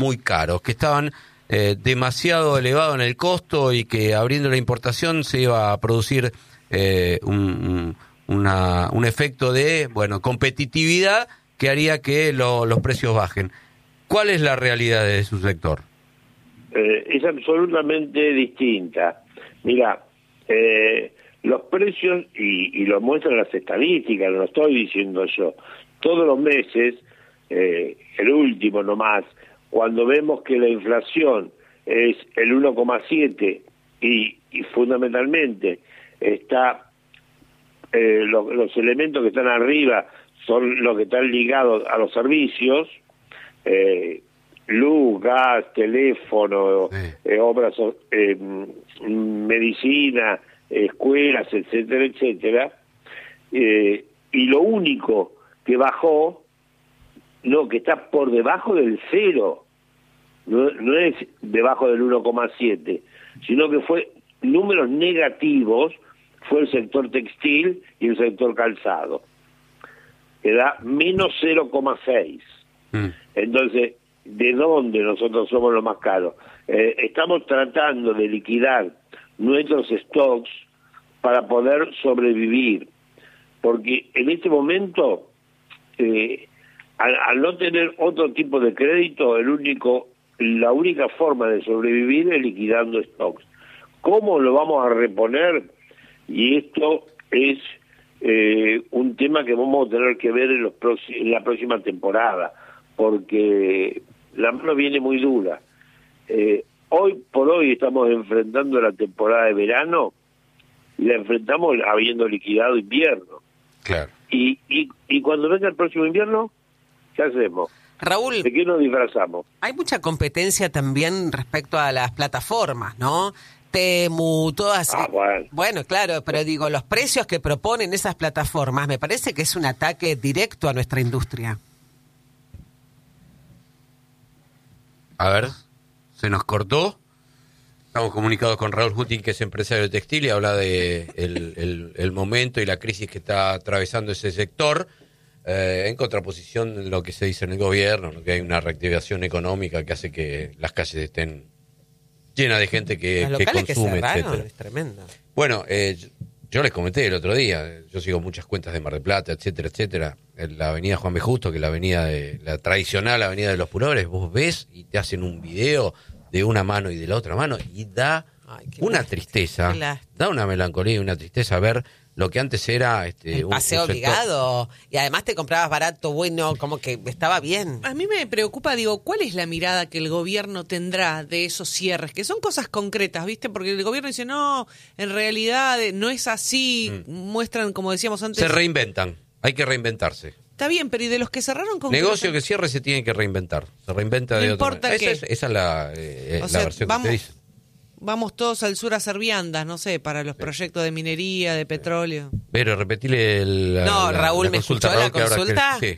muy caros, que estaban demasiado elevados en el costo y que abriendo la importación se iba a producir un efecto de competitividad que haría que los precios bajen. ¿Cuál es la realidad de su sector? Es absolutamente distinta. Mira, los precios, y lo muestran las estadísticas, no lo estoy diciendo yo, todos los meses, el último nomás, cuando vemos que la inflación es el 1,7 y fundamentalmente está los elementos que están arriba son los que están ligados a los servicios, luz, gas, teléfono, obras, medicina, escuelas, etcétera, etcétera, y lo único que bajó, que está por debajo del cero, no es debajo del 1,7, sino que fue números negativos, fue el sector textil y el sector calzado, que da menos 0,6. Entonces, ¿de dónde nosotros somos los más caros? Estamos tratando de liquidar nuestros stocks para poder sobrevivir, porque en este momento, al no tener otro tipo de crédito, la única forma de sobrevivir es liquidando stocks. ¿Cómo lo vamos a reponer? Y esto es un tema que vamos a tener que ver en la próxima temporada, porque la mano viene muy dura. Hoy por hoy estamos enfrentando la temporada de verano y la enfrentamos habiendo liquidado invierno. Claro. Y cuando venga el próximo invierno, ¿qué hacemos? Raúl, ¿de qué nos disfrazamos? Hay mucha competencia también respecto a las plataformas, ¿no? Temu, todas... Bueno, claro, pero digo, los precios que proponen esas plataformas, me parece que es un ataque directo a nuestra industria. A ver, se nos cortó. Estamos comunicados con Raúl Jutin, que es empresario de textil, y habla de el momento y la crisis que está atravesando ese sector, en contraposición de lo que se dice en el gobierno, ¿no? Que hay una reactivación económica que hace que las calles estén llenas de gente que consume, etcétera. Es tremendo. Bueno, yo les comenté el otro día, yo sigo muchas cuentas de Mar del Plata, etcétera, etcétera. En la avenida Juan B. Justo, que es la tradicional avenida de los Purobles, vos ves y te hacen un video de una mano y de la otra mano y da una tristeza, da una melancolía y una tristeza ver lo que antes era el paseo obligado, y además te comprabas barato, bueno, como que estaba bien. A mí me preocupa, digo, ¿cuál es la mirada que el gobierno tendrá de esos cierres? Que son cosas concretas, ¿viste? Porque el gobierno dice, no, en realidad no es así, muestran, como decíamos antes... Se reinventan, hay que reinventarse. Está bien, pero ¿y de los que cerraron con negocio que cierre se tiene que reinventar, se reinventa de otra manera. Esa es la versión que te dice. Vamos todos al sur a hacer viandas, no sé, para los proyectos de minería, de petróleo. Pero repetile Raúl, ¿me escuchó la consulta? Sí.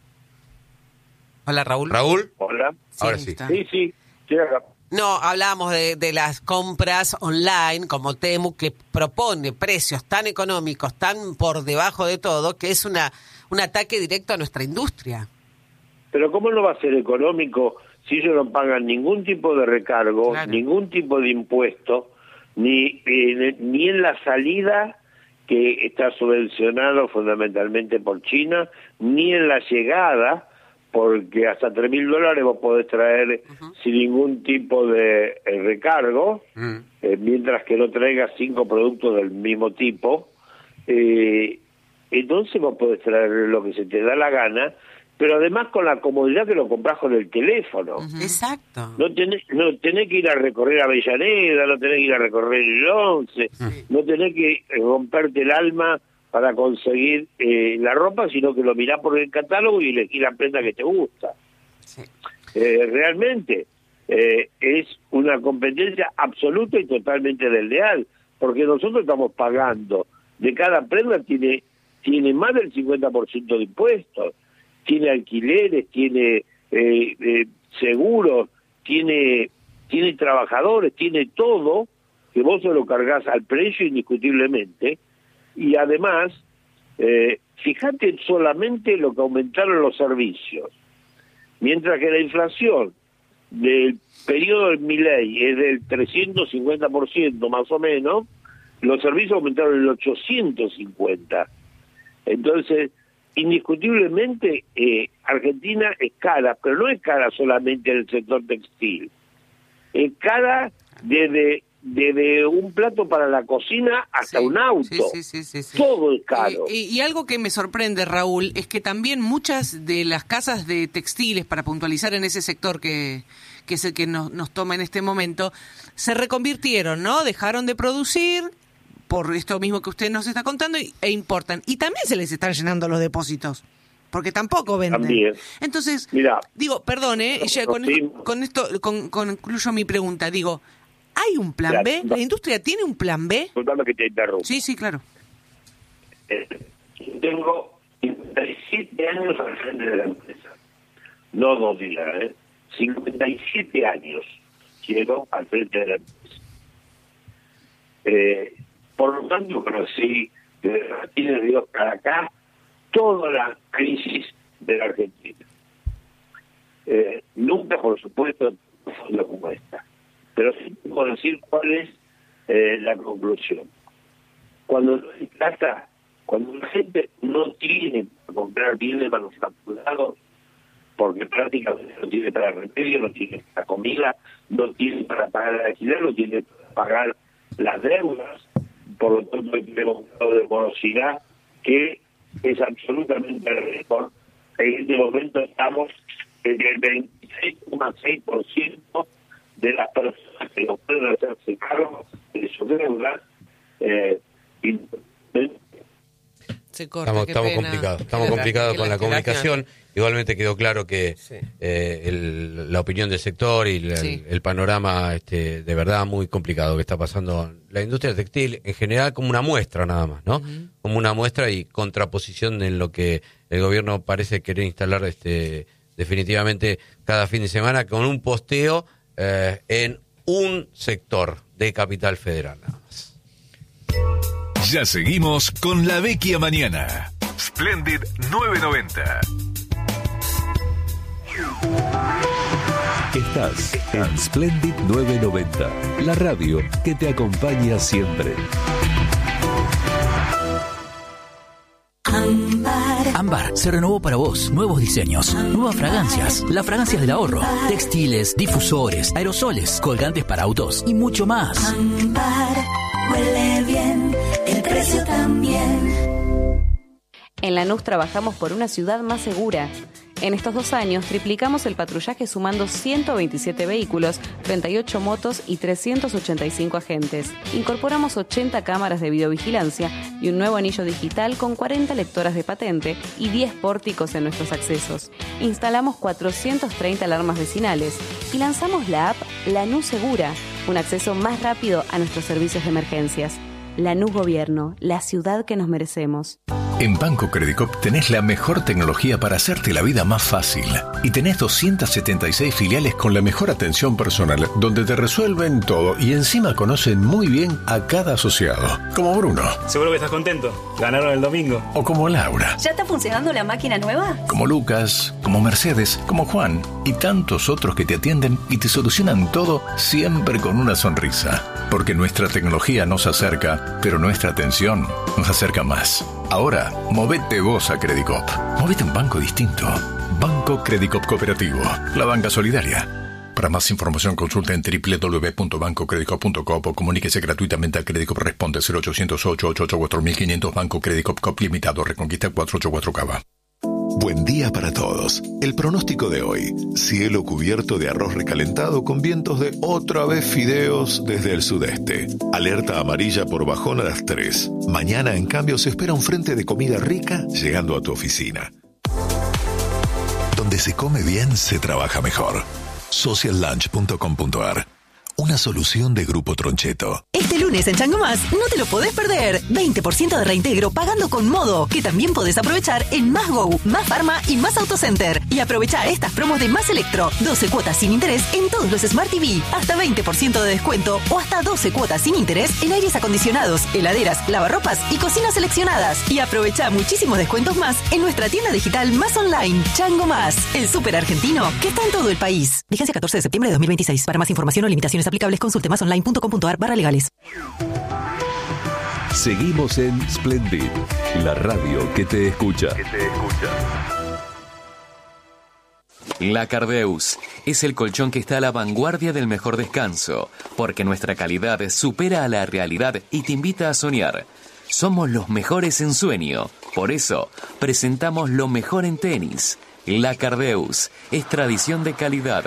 Hola, Raúl. ¿Raúl? Hola. Ahora sí. Sí, acá. No, hablábamos de las compras online como Temu, que propone precios tan económicos, tan por debajo de todo, que es un ataque directo a nuestra industria. Pero ¿cómo no va a ser económico si ellos no pagan ningún tipo de recargo, ningún tipo de impuesto, ni en la salida, que está subvencionado fundamentalmente por China, ni en la llegada, porque hasta $3.000 vos podés traer sin ningún tipo de recargo, mientras que no traigas 5 productos del mismo tipo. Entonces vos podés traer lo que se te da la gana, pero además con la comodidad que lo compras con el teléfono. Exacto. No tenés que ir a recorrer Avellaneda, no tenés que ir a recorrer el 11, no tenés que romperte el alma para conseguir la ropa, sino que lo mirás por el catálogo y elegís la prenda que te gusta. Sí. Realmente es una competencia absoluta y totalmente desleal, porque nosotros estamos pagando, de cada prenda tiene más del 50% de impuestos, tiene alquileres, tiene seguros, tiene trabajadores, tiene todo, que vos se lo cargas al precio indiscutiblemente, y además, fíjate solamente lo que aumentaron los servicios, mientras que la inflación del periodo de Milei es del 350% más o menos, los servicios aumentaron el 850%. Entonces, indiscutiblemente, Argentina es cara, pero no es cara solamente en el sector textil. Es cara desde un plato para la cocina hasta un auto. Sí. Todo es caro. Y algo que me sorprende, Raúl, es que también muchas de las casas de textiles, para puntualizar en ese sector que es el que nos toma en este momento, se reconvirtieron, ¿no? Dejaron de producir por esto mismo que usted nos está contando e importan. Y también se les están llenando los depósitos, porque tampoco venden. También. Entonces, mirá, digo, perdón, ya con esto concluyo mi pregunta. Digo, ¿hay un plan B? ¿La industria tiene un plan B? Disculpame que te interrumpa. Sí, claro. Tengo 57 años al frente de la empresa. No 2 días, 57 años llevo al frente de la empresa. Por lo tanto, conocí de Dios para acá toda la crisis de la Argentina. Nunca, por supuesto, profundo como esta. Pero sí puedo decir cuál es la conclusión. Cuando no hay plata, cuando la gente no tiene para comprar bienes manufacturados, porque prácticamente no tiene para remedio, no tiene para comida, no tiene para pagar el alquiler, no tiene para pagar las deudas, por lo tanto tenemos un grado de morosidad que es absolutamente récord. En este momento estamos en el 26,6% de las personas que no pueden hacerse cargo de sus deudas. Estamos complicados con la comunicación. Igualmente quedó claro que la opinión del sector y el panorama de verdad muy complicado que está pasando la industria textil en general, como una muestra nada más, ¿no? Uh-huh. Como una muestra y contraposición en lo que el gobierno parece querer instalar definitivamente cada fin de semana con un posteo en un sector de Capital Federal nada más. Ya seguimos con La Vecchia Mañana. Splendid 990. Estás en Splendid 990, la radio que te acompaña siempre. Ámbar se renovó para vos. Nuevos diseños, nuevas fragancias, las fragancias del ahorro, textiles, difusores, aerosoles, colgantes para autos y mucho más. Ámbar huele bien, el precio también. En Lanús trabajamos por una ciudad más segura. En estos 2 años triplicamos el patrullaje sumando 127 vehículos, 38 motos y 385 agentes. Incorporamos 80 cámaras de videovigilancia y un nuevo anillo digital con 40 lectoras de patente y 10 pórticos en nuestros accesos. Instalamos 430 alarmas vecinales y lanzamos la app Lanús Segura, un acceso más rápido a nuestros servicios de emergencias. Lanús Gobierno, la ciudad que nos merecemos. En Banco Credicop tenés la mejor tecnología para hacerte la vida más fácil. Y tenés 276 filiales con la mejor atención personal, donde te resuelven todo y encima conocen muy bien a cada asociado. Como Bruno. Seguro que estás contento. Ganaron el domingo. O como Laura. ¿Ya está funcionando la máquina nueva? Como Lucas, como Mercedes, como Juan y tantos otros que te atienden y te solucionan todo siempre con una sonrisa. Porque nuestra tecnología nos acerca, pero nuestra atención nos acerca más. Ahora, movete vos a Credicop. Movete a un banco distinto. Banco Credicop Cooperativo. La banca solidaria. Para más información consulta en www.bancocredicop.com o comuníquese gratuitamente a Credicop. Responde 0800-888-4500 Banco Credicop Cop Limitado. Reconquista 484 Cava. Buen día para todos. El pronóstico de hoy: cielo cubierto de arroz recalentado con vientos de otra vez fideos desde el sudeste. Alerta amarilla por bajón a las 3. Mañana, en cambio, se espera un frente de comida rica llegando a tu oficina. Donde se come bien, se trabaja mejor. Sociallunch.com.ar. una solución de Grupo Troncheto. Este lunes en Chango Más no te lo podés perder. 20% de reintegro pagando con Modo, que también podés aprovechar en Más Go, Más Pharma y Más Autocenter. Y aprovechar estas promos de Más Electro. 12 cuotas sin interés en todos los Smart TV. Hasta 20% de descuento o hasta 12 cuotas sin interés en aires acondicionados, heladeras, lavarropas y cocinas seleccionadas. Y aprovecha muchísimos descuentos más en nuestra tienda digital Más Online. Chango Más, el súper argentino que está en todo el país. Vigencia 14 de septiembre de 2026. Para más información o limitaciones aplicables, consulte masonline.com.ar/legales. Seguimos en Splendid, la radio que te escucha. La Cardeus es el colchón que está a la vanguardia del mejor descanso, porque nuestra calidad supera a la realidad y te invita a soñar. Somos los mejores en sueño, por eso presentamos lo mejor en tenis. La Cardeus es tradición de calidad.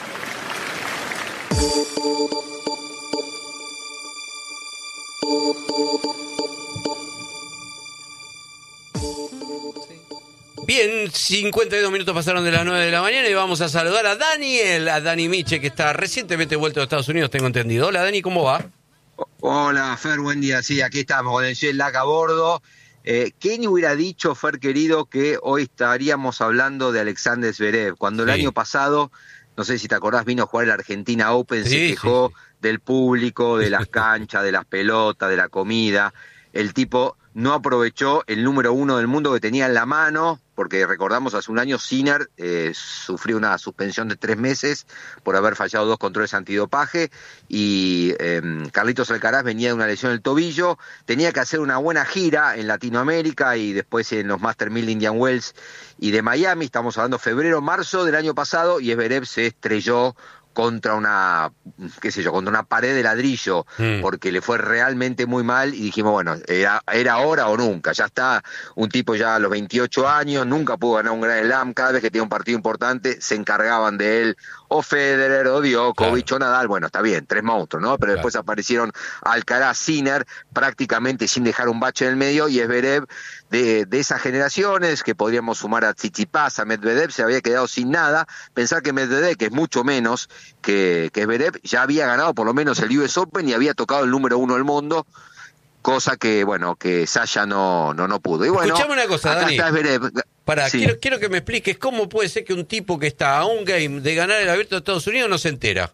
Bien, 52 minutos pasaron de las 9 de la mañana y vamos a saludar a Dani Miche, que está recientemente vuelto de Estados Unidos, tengo entendido. Hola Dani, ¿cómo va? Hola Fer, buen día. Sí, aquí estamos con el jet lag a bordo. ¿Quién hubiera dicho, Fer querido, que hoy estaríamos hablando de Alexander Zverev? Cuando el año pasado, no sé si te acordás, vino a jugar el Argentina Open, se quejó del público, de las canchas, de las pelotas, de la comida. El tipo no aprovechó el número 1 del mundo que tenía en la mano, porque recordamos hace un año Sinner sufrió una suspensión de 3 meses por haber fallado 2 controles antidopaje y Carlitos Alcaraz venía de una lesión en el tobillo, tenía que hacer una buena gira en Latinoamérica y después en los Master 1000 de Indian Wells y de Miami, estamos hablando febrero, marzo del año pasado, y Zverev se estrelló contra una pared de ladrillo, porque le fue realmente muy mal y dijimos, bueno, era ahora o nunca, ya está, un tipo ya a los 28 años, nunca pudo ganar un Grand Slam, cada vez que tenía un partido importante se encargaban de él, o Federer, o Djokovic, o Nadal, bueno, está bien, 3 monstruos, ¿no? Pero después aparecieron Alcaraz, Sinner, prácticamente sin dejar un bache en el medio, y Zverev, de esas generaciones, que podríamos sumar a Tsitsipas, a Medvedev, se había quedado sin nada. Pensar que Medvedev, que es mucho menos que Zverev, ya había ganado por lo menos el US Open y había tocado el número 1 del mundo, cosa que, bueno, que Sasha no pudo. Y bueno, escuchame una cosa, acá Dani. está Zverev. Pará, Sí. quiero que me expliques cómo puede ser que un tipo que está a un game de ganar el Abierto de Estados Unidos no se entera.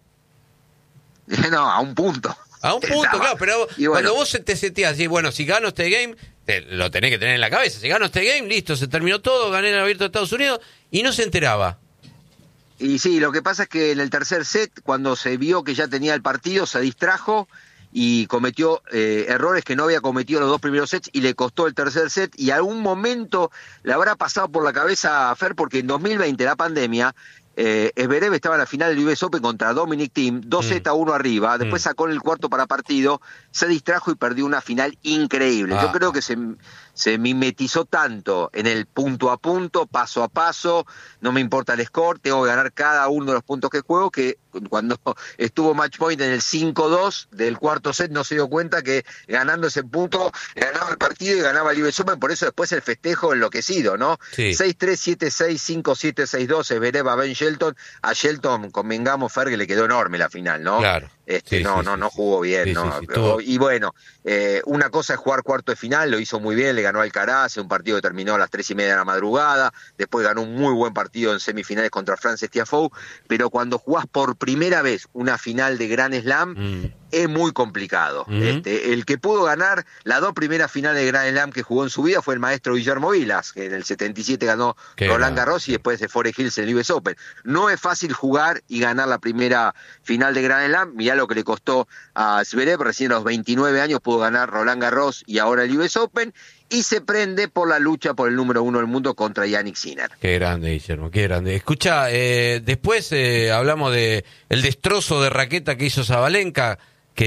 No, a un punto. A un punto, Estaba. claro, pero Y bueno, cuando vos te seteás y bueno, si gano este game, lo tenés que tener en la cabeza, si gano este game, listo, se terminó todo, gané el Abierto de Estados Unidos y no se enteraba. Y sí, lo que pasa es que en el tercer set, cuando se vio que ya tenía el partido, se distrajo y cometió errores que no había cometido los 2 primeros sets y le costó el tercer set, y algún momento le habrá pasado por la cabeza a Fer, porque en 2020, la pandemia, Zverev estaba en la final del US Open contra Dominic Thiem, 2-1 arriba, después sacó en el cuarto para partido, se distrajo y perdió una final increíble. Yo creo que se mimetizó tanto en el punto a punto, paso a paso, no me importa el score, tengo que ganar cada uno de los puntos que juego, que cuando estuvo match point en el 5-2 del cuarto set no se dio cuenta que ganando ese punto ganaba el partido y ganaba el US Open, por eso después el festejo enloquecido, ¿no? Sí. 6-3, 7-6, 5-7, 6-2, Zverev a Ben Shelton. A Shelton, convengamos, Fer, que le quedó enorme la final, ¿no? Claro. No jugó bien, Sí, ¿no? sí, todo. Y bueno, una cosa es jugar cuarto de final, lo hizo muy bien, le ganó a Alcaraz, un partido que terminó a las 3:30 de la madrugada, después ganó un muy buen partido en semifinales contra Frances Tiafoe, pero cuando jugás por primera vez una final de Grand Slam, es muy complicado. El que pudo ganar las 2 primeras finales de Grand Slam que jugó en su vida fue el maestro Guillermo Vilas, que en el 77 ganó Roland Garros y después de Forest Hills en el US Open. No es fácil jugar y ganar la primera final de Grand Slam. Mirá lo que le costó a Zverev, recién a los 29 años pudo ganar Roland Garros y ahora el US Open, y se prende por la lucha por el número 1 del mundo contra Yannick Sinner. Qué grande, Guillermo, qué grande. Escucha, después hablamos de el destrozo de raqueta que hizo Sabalenka,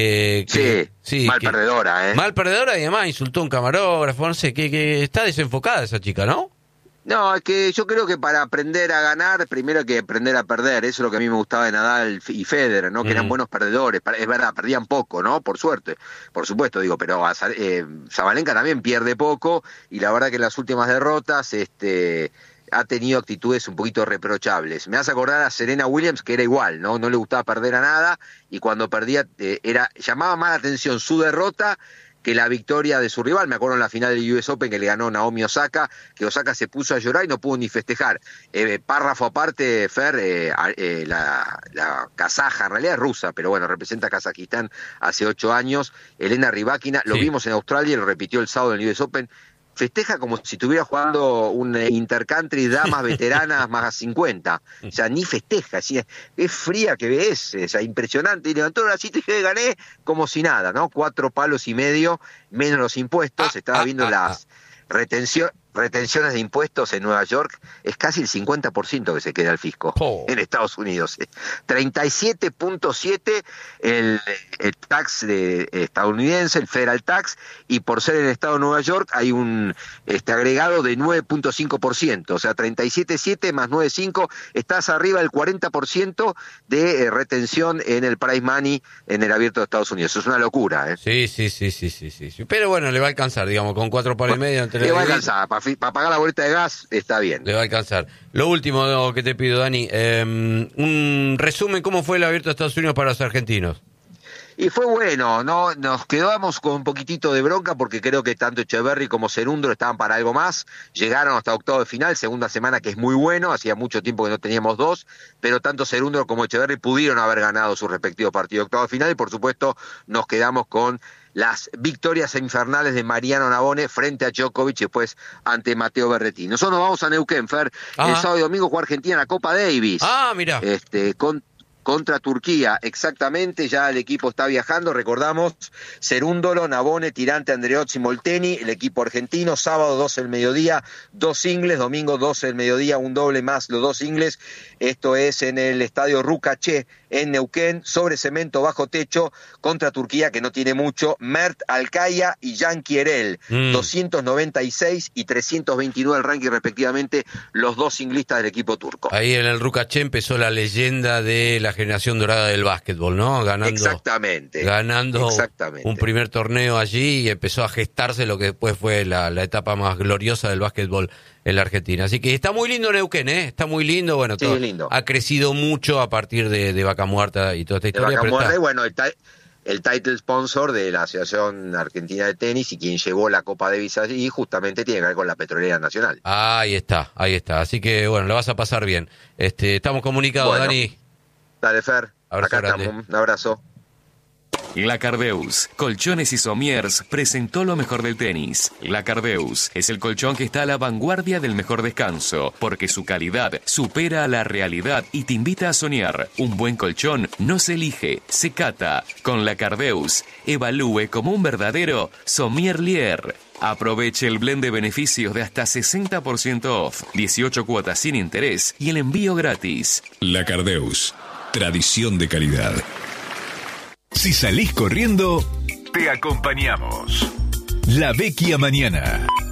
mal perdedora, Mal perdedora, y además insultó a un camarógrafo, no sé, que está desenfocada esa chica, ¿no? No, es que yo creo que para aprender a ganar, primero hay que aprender a perder. Eso es lo que a mí me gustaba de Nadal y Federer, ¿no? Que eran buenos perdedores. Es verdad, perdían poco, ¿no? Por suerte, por supuesto, digo, pero Sabalenka también pierde poco, y la verdad que en las últimas derrotas, ha tenido actitudes un poquito reprochables. Me hace acordar a Serena Williams, que era igual, no le gustaba perder a nada, y cuando perdía llamaba más la atención su derrota que la victoria de su rival. Me acuerdo en la final del US Open que le ganó Naomi Osaka, que Osaka se puso a llorar y no pudo ni festejar. Párrafo aparte, Fer, la kazaja, en realidad es rusa, pero bueno, representa a Kazajistán hace 8 años, Elena Rybakina, lo vimos en Australia y lo repitió el sábado en el US Open, festeja como si estuviera jugando un intercountry damas veteranas más a 50. O sea, ni festeja, es fría que es, o sea, impresionante. Y levantó la cita y dije, gané como si nada, ¿no? 4 palos y medio, menos los impuestos. Estaba viendo las retenciones de impuestos en Nueva York, es casi el 50% que se queda el fisco en Estados Unidos. 37.7 el tax estadounidense, el federal tax, y por ser en el estado de Nueva York hay un agregado de 9.5%, o sea, 37.7 más 9.5, estás arriba del 40% de retención en el prize money en el abierto de Estados Unidos. Eso es una locura, ¿eh? Sí. Pero bueno, le va a alcanzar, digamos, con 4 palos y medio. Le va a alcanzar, para pagar la boleta de gas está bien. Le va a alcanzar. Lo último que te pido, Dani, un resumen, ¿cómo fue el abierto de Estados Unidos para los argentinos? Y fue bueno, ¿no? Nos quedamos con un poquitito de bronca porque creo que tanto Echeverri como Cerúndolo estaban para algo más. Llegaron hasta octavo de final, segunda semana que es muy bueno, hacía mucho tiempo que no teníamos 2, pero tanto Cerúndolo como Echeverri pudieron haber ganado sus respectivos partidos de octavo de final y por supuesto nos quedamos con las victorias infernales de Mariano Navone frente a Djokovic y después ante Matteo Berrettini. Nosotros nos vamos a Neuquén, Fer. El sábado y domingo juega Argentina en la Copa Davis. Mira. Contra Turquía, exactamente, ya el equipo está viajando, recordamos, Cerúndolo, Navone, Tirante, Andreozzi, Molteni, el equipo argentino, sábado 12 del mediodía, 2 singles, domingo 12 del mediodía, un doble más los 2 singles, esto es en el estadio Rucaché, en Neuquén, sobre cemento bajo techo, contra Turquía, que no tiene mucho, Mert Alkaya y Jan Kierel, 296 y 329 el ranking respectivamente, los 2 singlistas del equipo turco. Ahí en el Rucaché empezó la leyenda de la generación dorada del básquetbol, ¿no? Ganando un primer torneo allí y empezó a gestarse lo que después fue la etapa más gloriosa del básquetbol en la Argentina. Así que está muy lindo Neuquén, ¿eh? Está muy lindo, bueno, sí, todo lindo. Ha crecido mucho a partir de Vaca Muerta y toda esta historia. Vaca Muerta, y bueno, el title sponsor de la Asociación Argentina de Tenis y quien llevó la Copa Davis allí justamente tiene que ver con la Petrolera Nacional. Ahí está. Así que bueno, la vas a pasar bien. Estamos comunicados, bueno, Dani. Dale, Fer. Acá estamos. Un abrazo. La Cardeus, Colchones y Somiers presentó lo mejor del tenis. La Cardeus es el colchón que está a la vanguardia del mejor descanso, porque su calidad supera a la realidad y te invita a soñar. Un buen colchón no se elige, se cata. Con La Cardeus, evalúe como un verdadero sommelier. Aproveche el blend de beneficios de hasta 60% off, 18 cuotas sin interés y el envío gratis. La Cardeus, tradición de calidad. Si salís corriendo, te acompañamos. La Vecchia Mañana.